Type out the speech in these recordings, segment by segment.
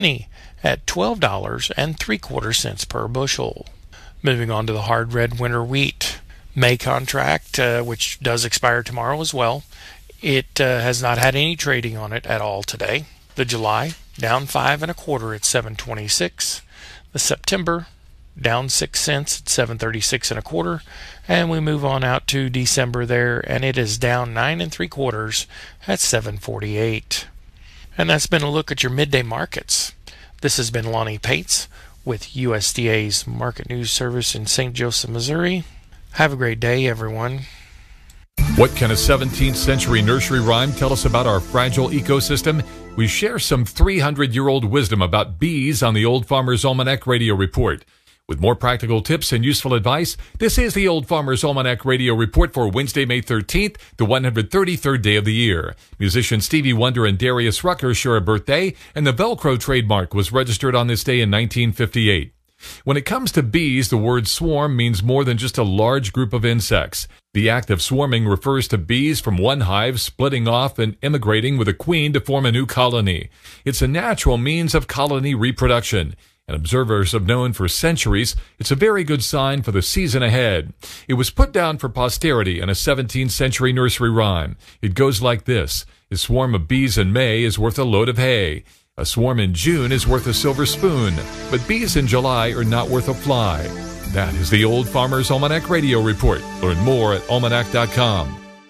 at $12.75 per bushel. Moving on to the hard red winter wheat. May contract, which does expire tomorrow as well. It has not had any trading on it at all today. The July, down 5 1/4 at 7.26. The September, down 6 cents at 7.36 1/4. And we move on out to December there, and it is down 9 3/4 at 7.48. And that's been a look at your midday markets. This has been Lonnie Pates with USDA's Market News Service in St. Joseph, Missouri. Have a great day, everyone. What can a 17th century nursery rhyme tell us about our fragile ecosystem? We share some 300-year-old wisdom about bees on the Old Farmer's Almanac Radio Report. With more practical tips and useful advice, this is the Old Farmer's Almanac Radio Report for Wednesday, May 13th, the 133rd day of the year. Musicians Stevie Wonder and Darius Rucker share a birthday, and the Velcro trademark was registered on this day in 1958. When it comes to bees, the word swarm means more than just a large group of insects. The act of swarming refers to bees from one hive splitting off and immigrating with a queen to form a new colony. It's a natural means of colony reproduction, and observers have known for centuries it's a very good sign for the season ahead. It was put down for posterity in a 17th century nursery rhyme. It goes like this: a swarm of bees in May is worth a load of hay. A swarm in June is worth a silver spoon, but bees in July are not worth a fly. That is the Old Farmer's Almanac Radio Report. Learn more at almanac.com.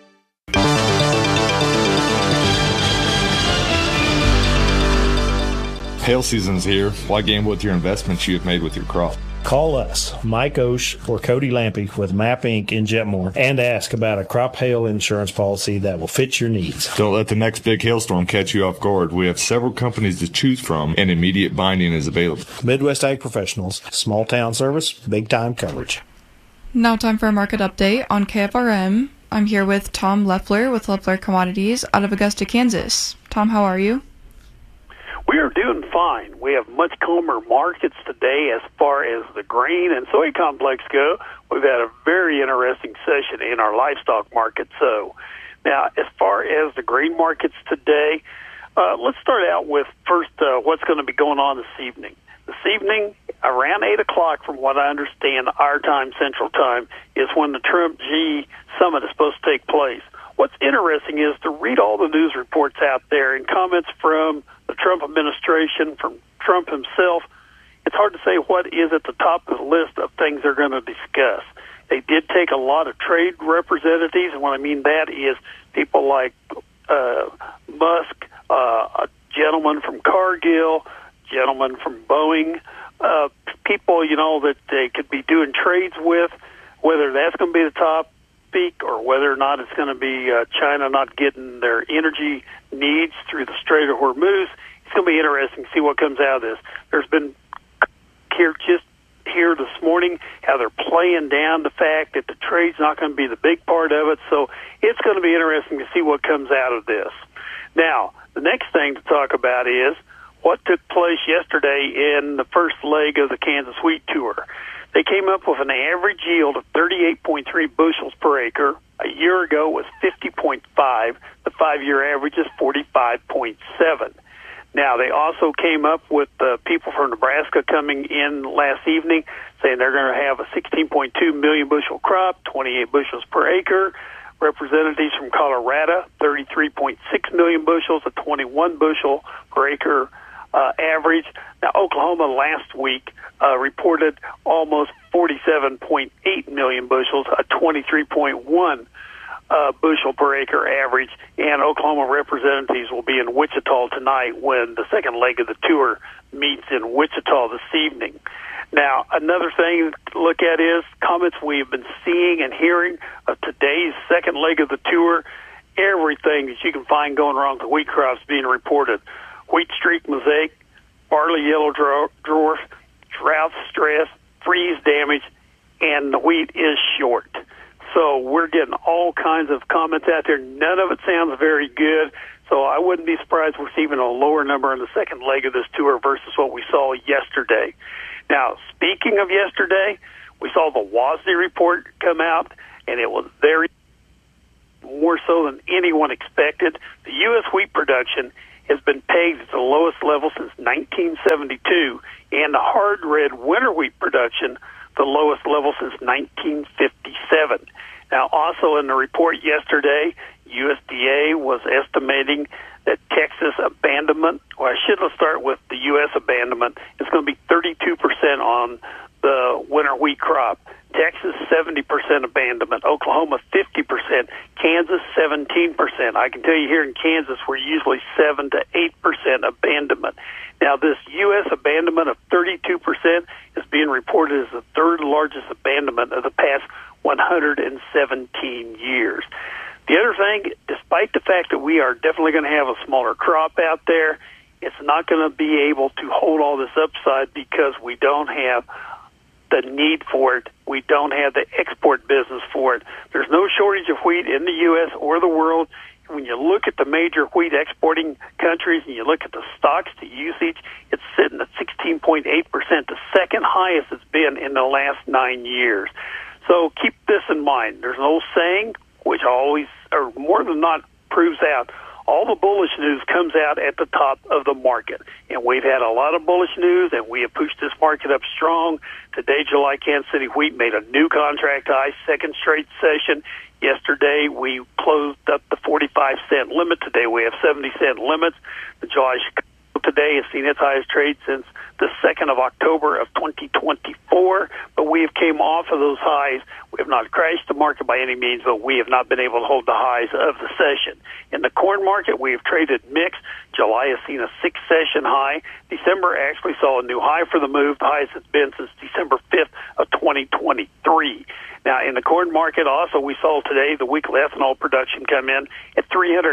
Hail season's here. Why gamble with your investments you have made with your crop? Call us, Mike Osh or Cody Lampy with MAP Inc. in Jetmore, and ask about a crop hail insurance policy that will fit your needs. Don't let the next big hailstorm catch you off guard. We have several companies to choose from, and immediate binding is available. Midwest Ag Professionals, small town service, big time coverage. Now time for a market update on KFRM. I'm here with Tom Leffler with Leffler Commodities out of Augusta, Kansas. Tom, how are you? We are doing fine. We have much calmer markets today as far as the grain and soy complex go. We've had a very interesting session in our livestock market. So now, as far as the grain markets today, let's start out with first what's going to be going on this evening. This evening, around 8 o'clock, from what I understand, our time, Central Time, is when the Trump-G summit is supposed to take place. What's interesting is to read all the news reports out there and comments from the Trump administration, from Trump himself. It's hard to say what is at the top of the list of things they're going to discuss. They did take a lot of trade representatives, and what I mean that is people like Musk, a gentleman from Cargill, gentleman from Boeing, people, that they could be doing trades with, whether that's going to be the top peak or whether or not it's going to be China not getting their energy needs through the Strait of Hormuz. It's going to be interesting to see what comes out of this. There's been here this morning how they're playing down the fact that the trade's not going to be the big part of it. So it's going to be interesting to see what comes out of this. Now, the next thing to talk about is what took place yesterday in the first leg of the Kansas Wheat Tour. They came up with an average yield of 38.3 bushels per acre. A year ago was 50.5. The 5-year average is 45.7. Now, they also came up with people from Nebraska coming in last evening saying they're going to have a 16.2 million bushel crop, 28 bushels per acre. Representatives from Colorado, 33.6 million bushels, a 21 bushel per acre average. Now, Oklahoma last week reported almost 47.8 million bushels, a 23.1 bushel per acre average, and Oklahoma representatives will be in Wichita tonight when the second leg of the tour meets in Wichita this evening. Now, another thing to look at is comments we've been seeing and hearing of today's second leg of the tour. Everything that you can find going wrong with the wheat crops being reported. Wheat streak mosaic, barley yellow dwarf, drought stress, freeze damage, and the wheat is short. So we're getting all kinds of comments out there. None of it sounds very good. So I wouldn't be surprised if we're seeing a lower number in the second leg of this tour versus what we saw yesterday. Now, speaking of yesterday, we saw the WASDE report come out, and it was very more so than anyone expected. The U.S. wheat production has been pegged at the lowest level since 1972, and the hard red winter wheat production the lowest level since 1957. Now, also in the report yesterday, USDA was estimating that Texas abandonment, well, I should start with the U.S. abandonment, is going to be 32% on the winter wheat crop. Texas, 70% abandonment. Oklahoma, 50%. Kansas, 17%. I can tell you here in Kansas, we're usually 7 to 8% abandonment. Now, this U.S. abandonment of 32% is being reported as the third largest abandonment of the past 117 years. The other thing, despite the fact that we are definitely going to have a smaller crop out there, it's not going to be able to hold all this upside because we don't have the need for it. We don't have the export business for it. There's no shortage of wheat in the U.S. or the world. When you look at the major wheat exporting countries and you look at the stocks to usage, it's sitting at 16.8%, the second highest it's been in the last 9 years. So keep this in mind. There's an old saying, which always, or more than not, proves out, all the bullish news comes out at the top of the market. And we've had a lot of bullish news, and we have pushed this market up strong. Today, July Kansas City wheat made a new contract high, second straight session. Yesterday, we closed up the 45-cent limit. Today, we have 70-cent limits. The July Chicago today has seen its highest trade since the 2nd of October of 2024, but we have came off of those highs. We have not crashed the market by any means, but we have not been able to hold the highs of the session. In the corn market, we have traded mixed. July has seen a 6-session high. December actually saw a new high for the move, the highest it's been since December 5th of 2023. Now, in the corn market also, we saw today the weekly ethanol production come in at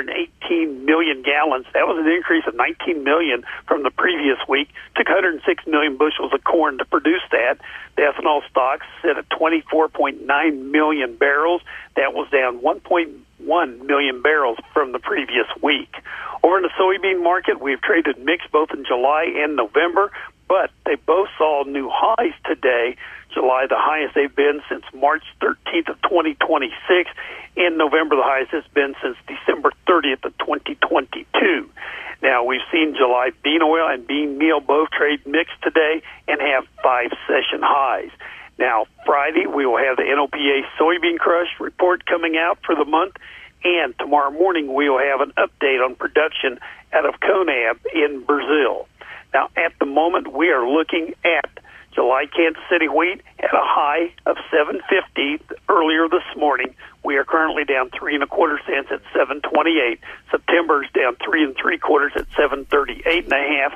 318 million gallons. That was an increase of 19 million from the previous week. Took 106 million bushels of corn to produce that. The ethanol stocks sit at 24.9 million barrels. That was down 1.1 million barrels from the previous week. Over in the soybean market, we've traded mixed both in July and November, but they both saw new highs today. July, the highest they've been since March 13th of 2026. In November, the highest it's been since December 30th of 2022. Now, we've seen July bean oil and bean meal both trade mixed today and have 5-session highs. Now, Friday, we will have the NOPA soybean crush report coming out for the month, and tomorrow morning we will have an update on production out of CONAB in Brazil. Now, at the moment, we are looking at July Kansas City wheat at a high of $7.50 earlier this morning. We are currently down 3 1/4 cents at $7.28. September is down 3 3/4 at $7.38.5.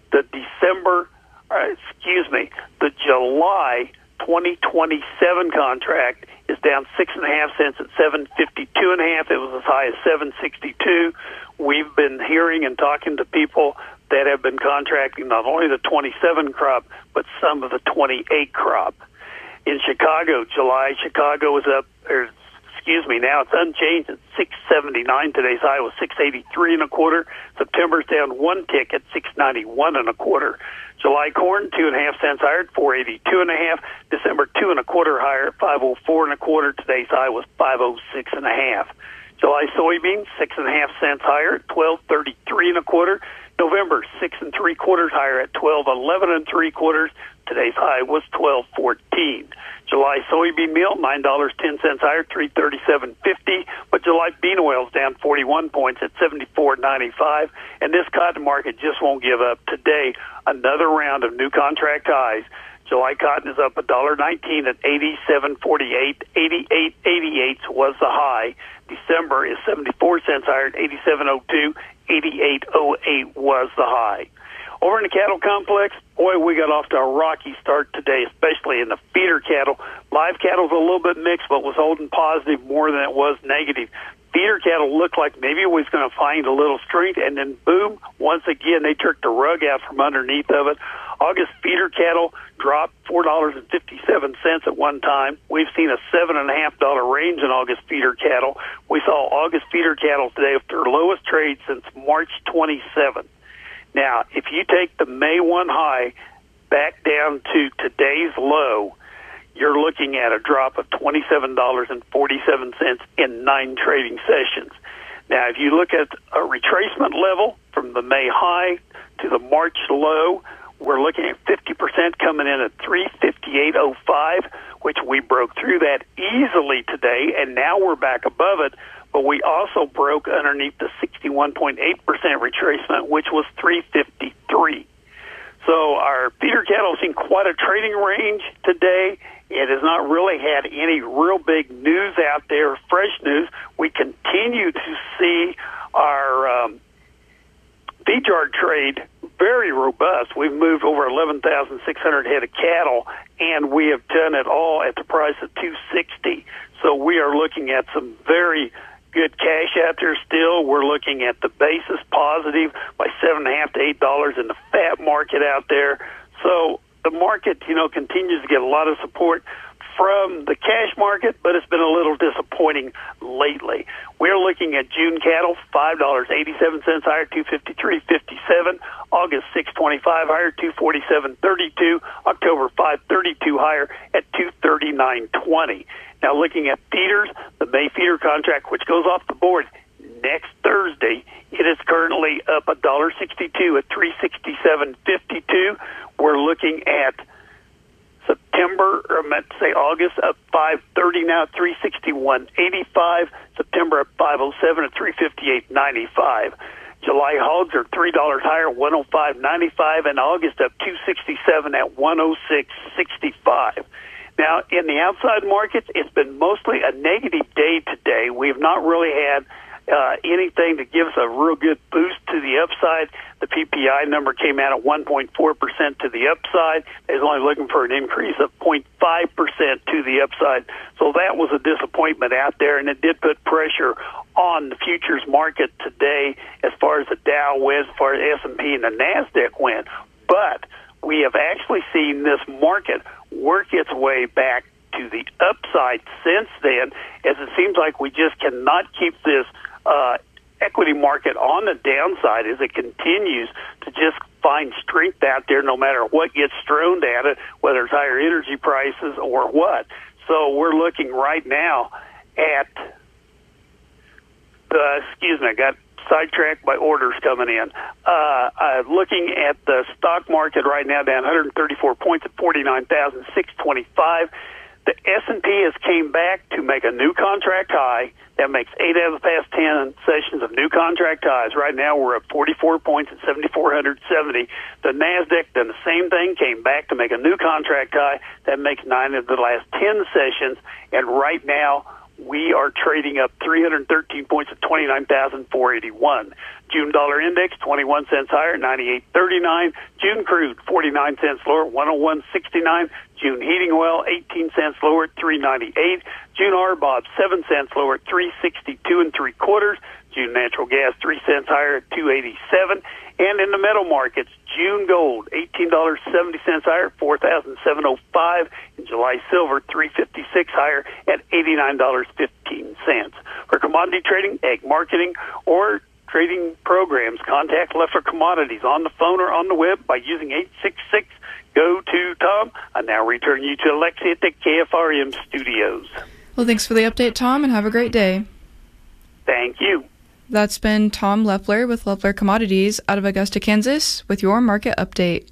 The July 2027 contract is down 6 1/2 cents at $7.52.5. It was as high as $7.62. We've been hearing and talking to people that have been contracting not only the 27 crop, but some of the 28 crop. In Chicago, Chicago is up, now it's unchanged at 679. Today's high was 683 1/4. September's down 1 tick at 691 1/4. July corn, 2 1/2 cents higher at 482 1/2. December 2 1/4 higher at 504 1/4. Today's high was 506 1/2. July soybeans, 6 1/2 cents higher at 1233 1/4. November, 6 3/4 higher at 1211 3/4. Today's high was 1214. July soybean meal, $9.10 higher, $337.50. But July bean oil is down 41 points at $74.95. And this cotton market just won't give up. Today, another round of new contract highs. July cotton is up $1.19 at $87.48. 88.88 was the high. December is 74 cents higher at $87.02. 88.08 was the high. Over in the cattle complex, boy, we got off to a rocky start today, especially in the feeder cattle. Live cattle's a little bit mixed, but was holding positive more than it was negative. Feeder cattle looked like maybe it was going to find a little strength, and then boom, once again, they took the rug out from underneath of it. August feeder cattle dropped $4.57 at one time. We've seen a $7.50 range in August feeder cattle. We saw August feeder cattle today after their lowest trade since March 27th. Now, if you take the May 1 high back down to today's low, you're looking at a drop of $27.47 in 9 trading sessions. Now, if you look at a retracement level from the May high to the March low, we're looking at 50% coming in at 358.05, which we broke through that easily today, and now we're back above it. But we also broke underneath the 61.8% retracement, which was 353. So our feeder cattle have seen quite a trading range today. It has not really had any real big news out there, fresh news. We continue to see our feed yard trade very robust. We've moved over 11,600 head of cattle, and we have done it all at the price of $260. So we are looking at some very good cash out there still. We're looking at the basis positive by $7.50 to $8 in the fat market out there. So the market, continues to get a lot of support from the cash market, but it's been a little disappointing lately. We're looking at June cattle, $5.87 higher, $253.57. August, $6.25 higher, $247.32. October, $5.32 higher at $239.20. Now, looking at feeders, the May feeder contract, which goes off the board next Thursday, it is currently up $1.62 at $367.52. We're looking at August up $5.30 now at $361.85. September up $5.07 at $358.95. July hogs are $3 higher, $105.95, and August up $267 at $106.65. Now, in the outside markets, it's been mostly a negative day today. We've not really had anything to give us a real good boost to the upside. The PPI number came out at 1.4% to the upside. It's only looking for an increase of 0.5% to the upside. So that was a disappointment out there, and it did put pressure on the futures market today as far as the Dow went, as far as S&P and the NASDAQ went. But we have actually seen this market work its way back to the upside since then, as it seems like we just cannot keep this equity market on the downside as it continues to just find strength out there no matter what gets thrown at it, whether it's higher energy prices or what. So we're looking right now at I got sidetracked by orders coming in. Looking at the stock market right now, down 134 points at 49,625. The S&P has came back to make a new contract high. That makes 8 out of the past 10 sessions of new contract highs. Right now we're at 44 points at 7,470. The NASDAQ done the same thing, came back to make a new contract high. That makes 9 of the last 10 sessions. And right now we are trading up 313 points at 29,481. June dollar index, 21 cents higher, 98.39. June crude, 49 cents lower, 101.69. June heating oil, 18 cents lower at 3.98. June RBOB, 7 cents lower at 3.62 3/4. June natural gas, 3 cents higher at 2.87. And in the metal markets, June gold, $18.70 higher, 4,705. And July silver, $3.56 higher at $89.15. For commodity trading, egg marketing, or trading programs, contact Leffler Commodities on the phone or on the web by using 866-GO-TO-TOM. I now return you to Alexia at the KFRM studios. Well, thanks for the update, Tom, and have a great day. Thank you. That's been Tom Leffler with Leffler Commodities out of Augusta, Kansas, with your market update.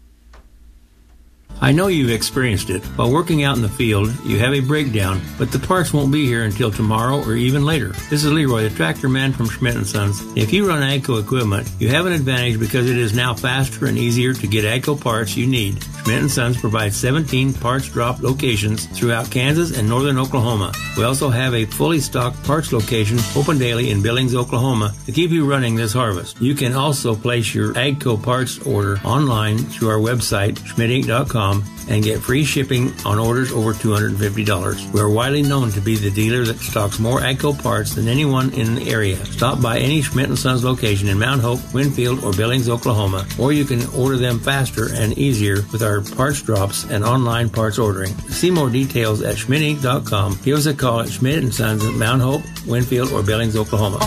I know you've experienced it. While working out in the field, you have a breakdown, but the parts won't be here until tomorrow or even later. This is Leroy, the tractor man from Schmidt & Sons. If you run AGCO equipment, you have an advantage because it is now faster and easier to get AGCO parts you need. Schmidt & Sons provides 17 parts drop locations throughout Kansas and northern Oklahoma. We also have a fully stocked parts location open daily in Billings, Oklahoma to keep you running this harvest. You can also place your AGCO parts order online through our website, schmidtinc.com, and get free shipping on orders over $250. We are widely known to be the dealer that stocks more AGCO parts than anyone in the area. Stop by any Schmidt & Sons location in Mount Hope, Winfield, or Billings, Oklahoma, or you can order them faster and easier with our parts drops and online parts ordering. To see more details at schmidtinc.com. Give us a call at Schmidt & Sons at Mount Hope, Winfield, or Billings, Oklahoma.